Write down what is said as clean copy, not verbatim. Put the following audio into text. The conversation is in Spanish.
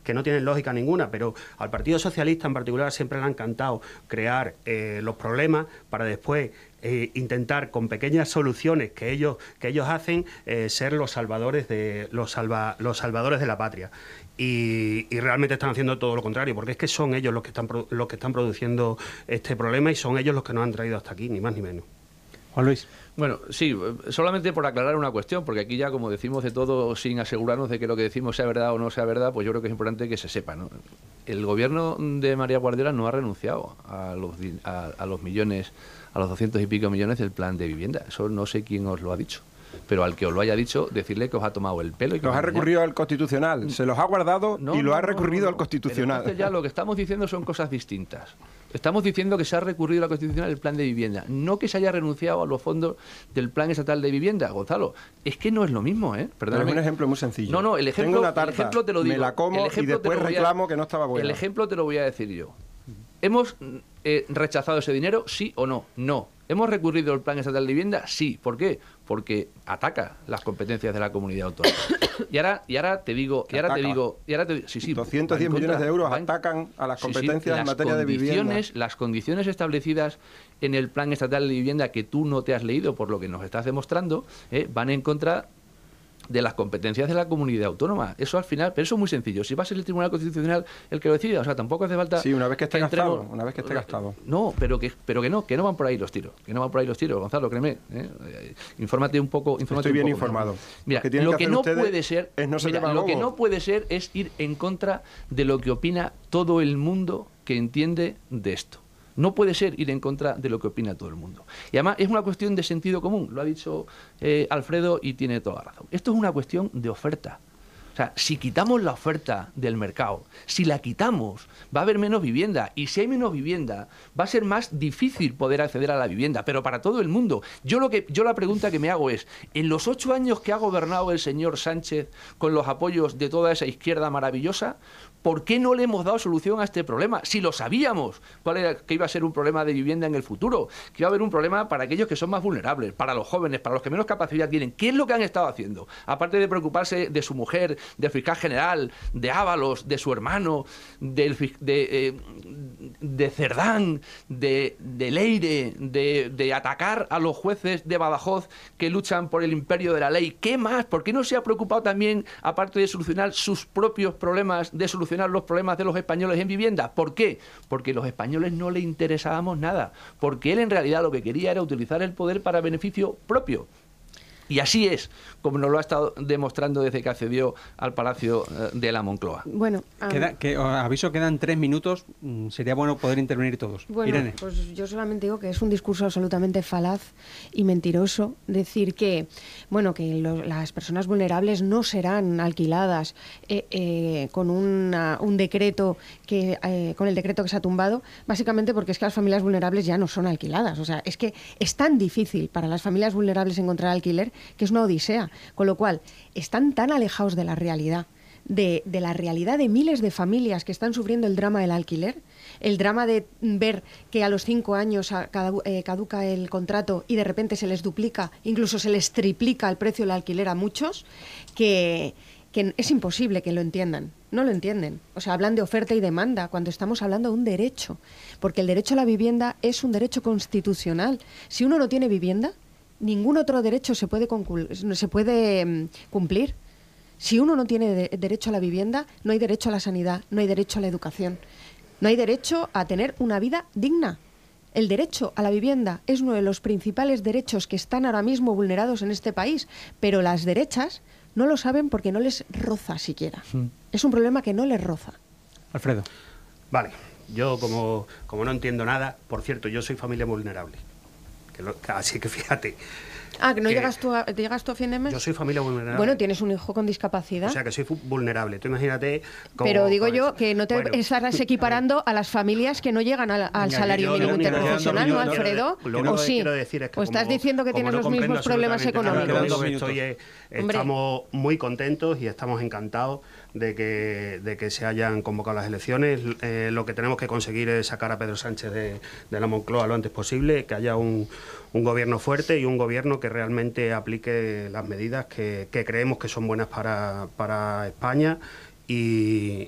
que no tienen lógica ninguna, pero al Partido Socialista en particular siempre le ha encantado crear los problemas para después intentar con pequeñas soluciones que ellos hacen ser los salvadores de los salvadores de la patria. Y realmente están haciendo todo lo contrario, porque es que son ellos los que están produciendo este problema y son ellos los que nos han traído hasta aquí, ni más ni menos. Juan Luis. Bueno, sí, solamente por aclarar una cuestión, porque aquí ya, como decimos de todo sin asegurarnos de que lo que decimos sea verdad o no sea verdad, pues yo creo que es importante que se sepa, ¿no? El gobierno de María Guardiola no ha renunciado a los millones, a los 200 y pico millones del plan de vivienda. Eso no sé quién os lo ha dicho. Pero al que os lo haya dicho, decirle que os ha tomado el pelo. Y que los ha recurrido al Constitucional, se los ha guardado y lo ha recurrido al Constitucional. Pero entonces ya lo que estamos diciendo son cosas distintas. Estamos diciendo que se ha recurrido al Constitucional el plan de vivienda, no que se haya renunciado a los fondos del plan estatal de vivienda. Gonzalo, es que no es lo mismo, ¿eh? Perdóname. Pero es un ejemplo muy sencillo. No, el ejemplo, tengo una tarta, el ejemplo te lo digo. Me la como y después reclamo que no estaba buena. El ejemplo te lo voy a decir yo. ¿Hemos rechazado ese dinero, sí o no? No. ¿Hemos recurrido al plan estatal de vivienda? Sí. ¿Por qué? Porque ataca las competencias de la comunidad autónoma. Y ahora te digo, sí, 210 millones de euros atacan a las competencias en materia de vivienda. Las condiciones establecidas en el plan estatal de vivienda que tú no te has leído por lo que nos estás demostrando, van en contra de las competencias de la comunidad autónoma. Eso al final, pero eso es muy sencillo. Si va a ser el Tribunal Constitucional el que lo decida, o sea, tampoco hace falta... Sí, una vez que esté gastado. No, pero que no van por ahí los tiros. Que no van por ahí los tiros, Gonzalo, créeme. Infórmate un poco. Estoy bien informado. Mira, lo que no puede ser es ir en contra de lo que opina todo el mundo que entiende de esto. No puede ser ir en contra de lo que opina todo el mundo. Y además es una cuestión de sentido común, lo ha dicho Alfredo y tiene toda la razón. Esto es una cuestión de oferta. O sea, si quitamos la oferta del mercado, si la quitamos, va a haber menos vivienda. Y si hay menos vivienda, va a ser más difícil poder acceder a la vivienda, pero para todo el mundo. Yo la pregunta que me hago es, en los 8 años que ha gobernado el señor Sánchez con los apoyos de toda esa izquierda maravillosa, ¿por qué no le hemos dado solución a este problema? Si lo sabíamos, que iba a ser un problema de vivienda en el futuro, que iba a haber un problema para aquellos que son más vulnerables, para los jóvenes, para los que menos capacidad tienen. ¿Qué es lo que han estado haciendo? Aparte de preocuparse de su mujer, del fiscal general, de Ábalos, de su hermano, de Cerdán, de Leire, de atacar a los jueces de Badajoz que luchan por el imperio de la ley. ¿Qué más? ¿Por qué no se ha preocupado también, aparte de solucionar sus propios problemas, de solucionar los problemas de los españoles en vivienda? ¿Por qué? Porque los españoles no le interesábamos nada. Porque él en realidad lo que quería era utilizar el poder para beneficio propio. Y así es como nos lo ha estado demostrando desde que accedió al Palacio de la Moncloa. Bueno, aviso, quedan 3 minutos. Sería bueno poder intervenir todos. Bueno, Irene. Pues yo solamente digo que es un discurso absolutamente falaz y mentiroso decir que, las personas vulnerables no serán alquiladas con un decreto con el decreto que se ha tumbado, básicamente porque es que las familias vulnerables ya no son alquiladas. O sea, es que es tan difícil para las familias vulnerables encontrar alquiler que es una odisea, con lo cual están tan alejados de la realidad, de la realidad de miles de familias que están sufriendo el drama del alquiler, el drama de ver que a los 5 años caduca el contrato y de repente se les duplica, incluso se les triplica el precio del alquiler a muchos, que es imposible que lo entiendan. No lo entienden. O sea, hablan de oferta y demanda cuando estamos hablando de un derecho, porque el derecho a la vivienda es un derecho constitucional. Si uno no tiene vivienda, ningún otro derecho se puede cumplir. Si uno no tiene derecho a la vivienda, no hay derecho a la sanidad, no hay derecho a la educación, no hay derecho a tener una vida digna. El derecho a la vivienda es uno de los principales derechos que están ahora mismo vulnerados en este país, pero las derechas no lo saben porque no les roza siquiera. Es un problema que no les roza. Alfredo. Vale, yo como no entiendo nada, por cierto, yo soy familia vulnerable. Así que fíjate. Que no llegas tú a fin de mes. Yo soy familia vulnerable. Bueno, tienes un hijo con discapacidad. O sea, que soy vulnerable. Tú imagínate cómo... Pero digo yo que no te estarás equiparando a las familias que no llegan al salario mínimo interprofesional, ¿no, Alfredo? ¿O sí? Quiero decir es que ¿O estás diciendo que tienes los mismos problemas económicos? Estamos muy contentos y estamos encantados de que se hayan convocado las elecciones. Lo que tenemos que conseguir es sacar a Pedro Sánchez de la Moncloa lo antes posible, que haya un gobierno fuerte y un gobierno que realmente aplique las medidas que creemos que son buenas para España y